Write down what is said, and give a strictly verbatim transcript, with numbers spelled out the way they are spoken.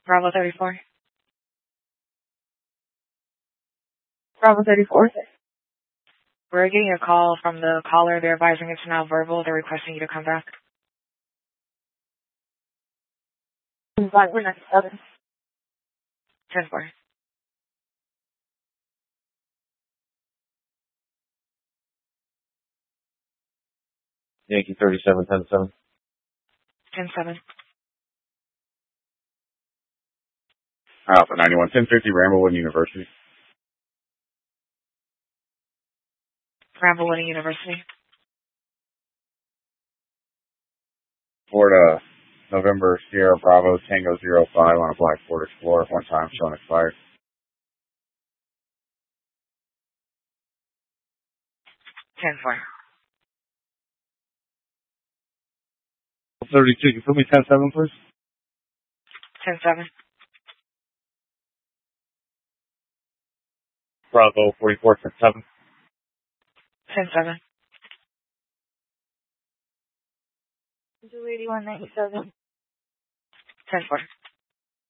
Bravo thirty-four. Bravo thirty-four. We're getting a call from the caller. They're advising it's now verbal. They're requesting you to come back. Invite one ninety-seven. ten four. Yankee thirty-seven, ten seven. ten seven. Alpha ninety-one, ten fifty, Ramblewood University. Ramblewood University. Florida, November, Sierra Bravo, Tango zero five on a black Ford Explorer, one time showing expired. ten four. thirty-two, can you put me ten seven, please? ten seven. Bravo forty-four, ten seven. ten seven. two eighty-one ninety-seven. ten four.